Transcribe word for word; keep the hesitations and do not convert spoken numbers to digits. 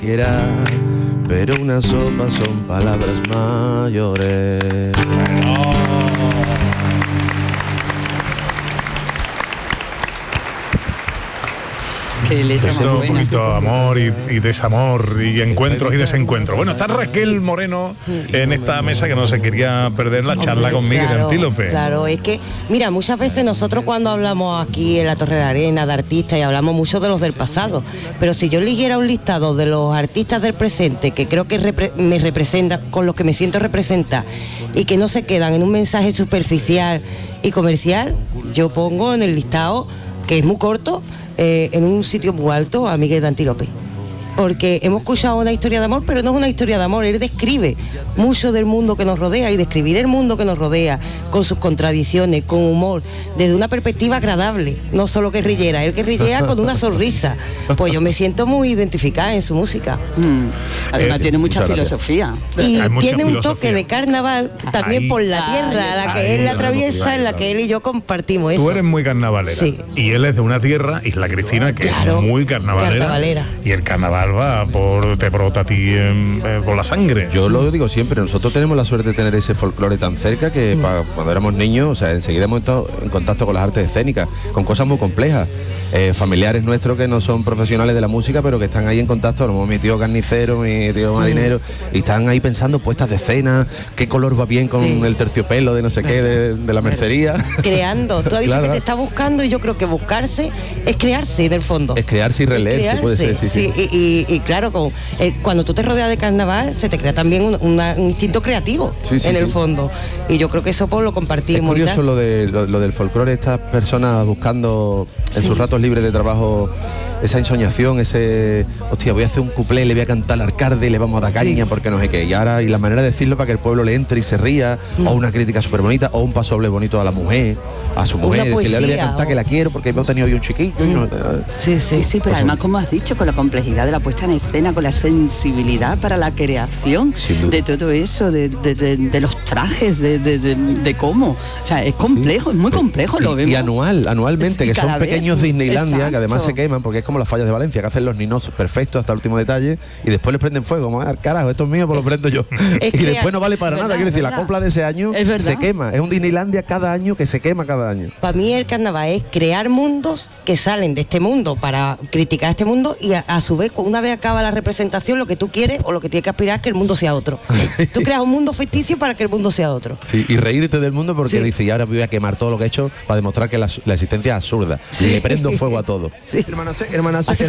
quiera, pero una sopa son palabras mayores. Oh. Esto, un poquito de amor y, y desamor y encuentros y desencuentros. Bueno, está Raquel Moreno en esta mesa que no se quería perder la charla con Miguel claro, Antílope. Claro, es que, mira, muchas veces nosotros cuando hablamos aquí en la Torre de la Arena de artistas y hablamos mucho de los del pasado, pero si yo eligiera un listado de los artistas del presente que creo que repre- me representa, con los que me siento representar y que no se quedan en un mensaje superficial y comercial, yo pongo en el listado, que es muy corto, Eh, en un sitio muy alto, a Miguel de Antílope, porque hemos escuchado una historia de amor, pero no es una historia de amor, él describe mucho del mundo que nos rodea, y describir el mundo que nos rodea con sus contradicciones, con humor, desde una perspectiva agradable, no solo guerrillera, él guerrillea con una sonrisa, pues yo me siento muy identificada en su música. Mm. Además eh, tiene mucha filosofía. Y Hay mucha tiene un filosofía. toque de carnaval también Ahí. por la tierra a la que Ahí, él la ahí, atraviesa, en la que él y yo compartimos eso. Tú eres muy carnavalera. Sí. Y él es de una tierra, Isla Cristina, que Claro, es muy carnavalera, carnavalera. Y el carnaval va por, te brota a ti en, eh, por la sangre. Yo lo digo siempre, nosotros tenemos la suerte de tener ese folclore tan cerca que Mm. pa, cuando éramos niños, o sea, enseguida hemos estado en contacto con las artes escénicas, con cosas muy complejas. Eh, familiares nuestros que no son profesionales de la música, pero que están ahí en contacto, como mi tío carnicero, mi tío marinero, y están ahí pensando puestas de escena, qué color va bien con Sí. el terciopelo de no sé qué, de, de la mercería. Creando, tú has dicho Claro. que te está buscando, y yo creo que buscarse es crearse del fondo. Es crearse y releerse, puede ser, sí, sí. Y, y- y claro, con, eh, cuando tú te rodeas de carnaval, se te crea también un, una- un instinto creativo Sí, sí, en el sí. fondo. Y yo creo que eso pues lo Es compartimos. y curioso tal. lo, de, lo, lo del folclore, estas personas buscando en Sí. sus ratos libres de trabajo esa ensoñación, ese, hostia, voy a hacer un cuplé, le voy a cantar al alcalde y le vamos a dar caña, Sí. porque no sé qué. Y ahora, y la manera de decirlo para que el pueblo le entre y se ría, Mm. o una crítica súper bonita, o un pasoble bonito a la mujer, a su Una mujer, decirle, le voy a poesía, cantar o- que la quiero porque hemos tenido hoy un chiquillo. Y no, Sí, sí. Sí, sí, pero además, como has dicho, con la complejidad de la puesta en escena, con la sensibilidad para la creación, Sin duda. de todo eso, de, de- de- de los trajes, de, de- de- de cómo. O sea, es complejo, es muy complejo, lo y, vemos. y anual, anualmente, Sí, que son cada vez. pequeños Disneylandia, que además Exacto. se queman, porque es como las fallas de Valencia, que hacen los ninos perfectos hasta el último detalle, y después les prenden fuego, como, ah, carajo, esto es mío, pues lo prendo yo. Es y que después no vale para es nada, verdad, quiero decir, es la verdad. copla de ese año Es verdad. se quema, es un Disneylandia cada año que se quema cada año. Para mí el carnaval es crear mundos que salen de este mundo para criticar este mundo, y a, a su vez, una vez acaba la representación, lo que tú quieres o lo que tienes que aspirar es que el mundo sea otro. Tú creas un mundo ficticio para que el mundo sea otro. Sí, y reírte del mundo porque Sí. dice, y ahora voy a quemar todo lo que he hecho para demostrar que la, la existencia es absurda. Y le prendo fuego a todo. Sí. Hermanas, hermanas, Hace